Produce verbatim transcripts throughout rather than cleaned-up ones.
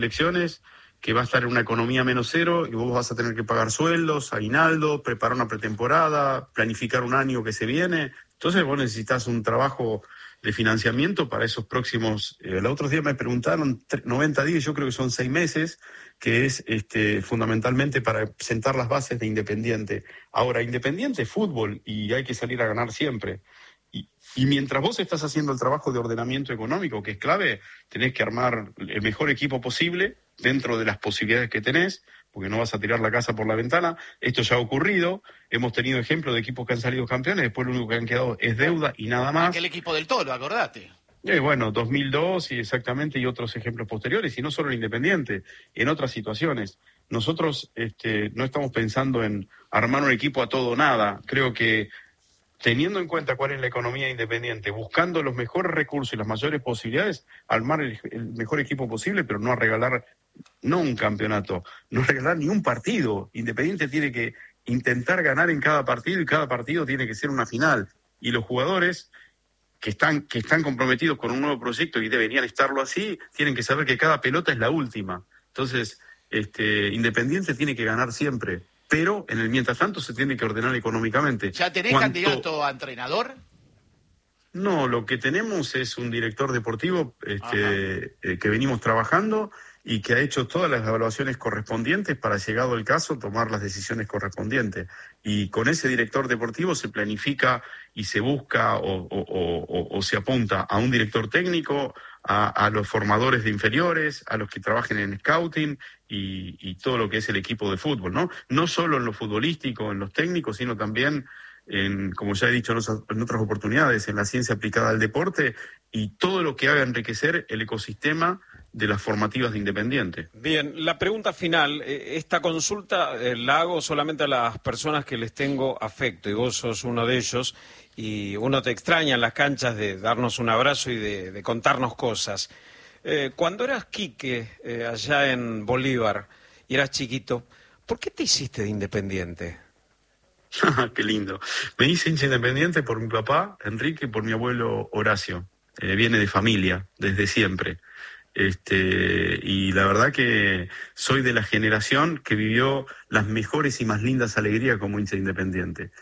elecciones, que va a estar en una economía menos cero y vos vas a tener que pagar sueldos, aguinaldo, preparar una pretemporada, planificar un año que se viene. Entonces vos necesitas un trabajo de financiamiento para esos próximos... Eh, el otro día me preguntaron noventa días, yo creo que son seis meses, que es este, fundamentalmente para sentar las bases de Independiente. Ahora, Independiente es fútbol y hay que salir a ganar siempre. Y, y mientras vos estás haciendo el trabajo de ordenamiento económico, que es clave, tenés que armar el mejor equipo posible dentro de las posibilidades que tenés, porque no vas a tirar la casa por la ventana. Esto ya ha ocurrido, hemos tenido ejemplos de equipos que han salido campeones, después lo único que han quedado es deuda y nada más. Aquel equipo del Tolo, acordate. Y bueno, dos mil dos y exactamente, y otros ejemplos posteriores, y no solo en Independiente, en otras situaciones. Nosotros este, no estamos pensando en armar un equipo a todo o nada. Creo que teniendo en cuenta cuál es la economía Independiente, buscando los mejores recursos y las mayores posibilidades, armar el, el mejor equipo posible, pero no a regalar, no un campeonato, no regalar ni un partido. Independiente tiene que intentar ganar en cada partido y cada partido tiene que ser una final. Y los jugadores que están, que están comprometidos con un nuevo proyecto y deberían estarlo así, tienen que saber que cada pelota es la última. Entonces, este, Independiente tiene que ganar siempre. Pero en el mientras tanto se tiene que ordenar económicamente. ¿Ya tenés ¿Cuánto... candidato a entrenador? No, lo que tenemos es un director deportivo este, eh, que venimos trabajando y que ha hecho todas las evaluaciones correspondientes para, llegado el caso, tomar las decisiones correspondientes. Y con ese director deportivo se planifica y se busca o, o, o, o se apunta a un director técnico, a, a los formadores de inferiores, a los que trabajen en scouting y, y todo lo que es el equipo de fútbol, ¿no? No solo en lo futbolístico, en los técnicos, sino también en, como ya he dicho en otras oportunidades, en la ciencia aplicada al deporte y todo lo que haga enriquecer el ecosistema de las formativas de Independiente. Bien, la pregunta final, esta consulta eh, la hago solamente a las personas que les tengo afecto, y vos sos uno de ellos, y uno te extraña en las canchas de darnos un abrazo y de, de contarnos cosas. Eh, cuando eras Quique, eh, allá en Bolívar, y eras chiquito, ¿por qué te hiciste de Independiente? Qué lindo. Me hice hincha Independiente por mi papá, Enrique, y por mi abuelo Horacio. Eh, viene de familia, desde siempre. Este, y la verdad que soy de la generación que vivió las mejores y más lindas alegrías como hincha Independiente.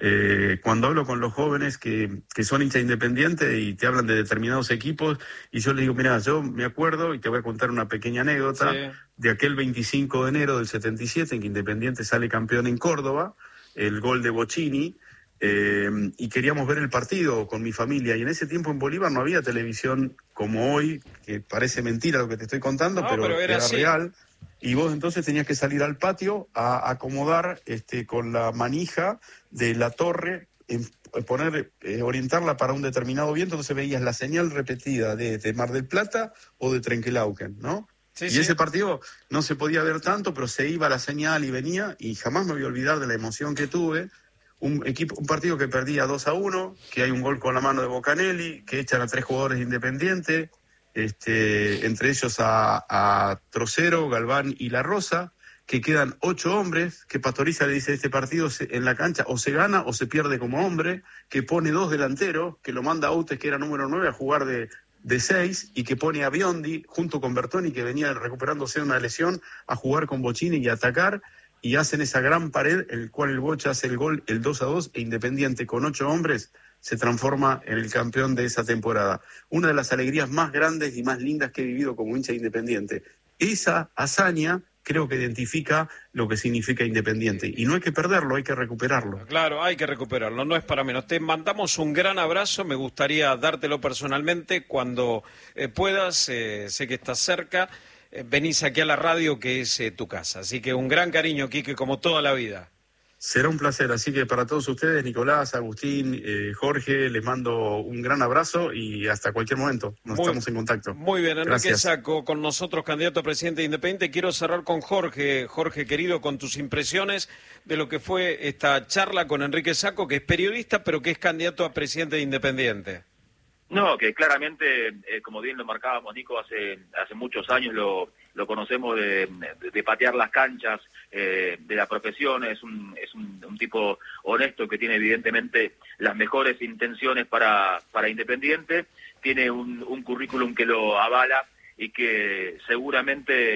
Eh, cuando hablo con los jóvenes que, que son hincha Independiente y te hablan de determinados equipos, y yo les digo, mira, yo me acuerdo, y te voy a contar una pequeña anécdota, sí, de aquel veinticinco de enero del setenta y siete, en que Independiente sale campeón en Córdoba, el gol de Bocini, eh, y queríamos ver el partido con mi familia, y en ese tiempo en Bolívar no había televisión como hoy, que parece mentira lo que te estoy contando, no, pero, pero era, era real, y vos entonces tenías que salir al patio a acomodar este, con la manija de la torre, en, poner, eh, orientarla para un determinado viento, entonces veías la señal repetida de, de Mar del Plata o de Trenquelauquen, ¿no? Sí, y sí. Ese partido no se podía ver tanto, pero se iba la señal y venía, y jamás me voy a olvidar de la emoción que tuve. Un equipo, un partido que perdía dos a uno, que hay un gol con la mano de Bocanelli, que echan a tres jugadores de Independiente, este, entre ellos a, a Trocero, Galván y La Rosa, que quedan ocho hombres, que Pastoriza le dice, este partido se, en la cancha o se gana o se pierde como hombre, que pone dos delanteros, que lo manda a Utes, que era número nueve, a jugar de, de seis, y que pone a Biondi, junto con Bertoni, que venía recuperándose de una lesión, a jugar con Bocini y a atacar, y hacen esa gran pared, en el cual el Bocha hace el gol, el dos a dos, e Independiente con ocho hombres se transforma en el campeón de esa temporada. Una de las alegrías más grandes y más lindas que he vivido como hincha Independiente. Esa hazaña creo que identifica lo que significa Independiente, y no hay que perderlo, hay que recuperarlo. Claro, hay que recuperarlo, no es para menos. Te mandamos un gran abrazo, me gustaría dártelo personalmente cuando eh, puedas, eh, sé que estás cerca. Venís aquí a la radio, que es eh, tu casa. Así que un gran cariño, Quique, como toda la vida. Será un placer. Así que para todos ustedes, Nicolás, Agustín, eh, Jorge, les mando un gran abrazo y hasta cualquier momento. Nos muy, estamos en contacto. Muy bien, Enrique Sacco, con nosotros, candidato a presidente Independiente. Quiero cerrar con Jorge. Jorge, querido, con tus impresiones de lo que fue esta charla con Enrique Sacco, que es periodista, pero que es candidato a presidente de Independiente. No, que claramente, eh, como bien lo marcábamos, Nico, hace hace muchos años lo, lo conocemos de, de, de patear las canchas, eh, de la profesión, es un es un, un tipo honesto que tiene evidentemente las mejores intenciones para, para Independiente, tiene un, un currículum que lo avala y que seguramente